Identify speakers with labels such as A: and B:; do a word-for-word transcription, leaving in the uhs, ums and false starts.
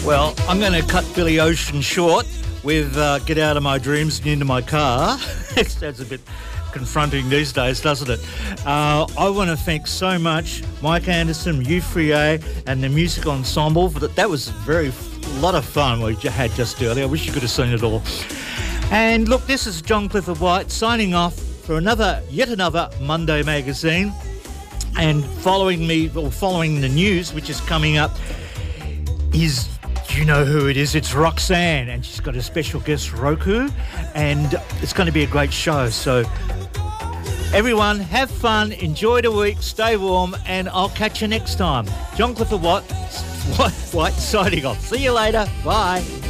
A: Well, I'm going to cut Billy Ocean short with uh, Get Out of My Dreams and Into My Car. That's a bit confronting these days, doesn't it? Uh, I want to thank so much Mike Anderson, U three A and the music ensemble. For that. that was a very lot of fun we had just earlier. I wish you could have seen it all. And look, this is John Clifford White signing off for another, yet another Monday magazine. And following me, or following the news, which is coming up, is, you know who it is? It's Roxanne, and she's got a special guest, Roku, and it's going to be a great show. So everyone, have fun, enjoy the week, stay warm, and I'll catch you next time. John Clifford White, White, White signing off. See you later. Bye.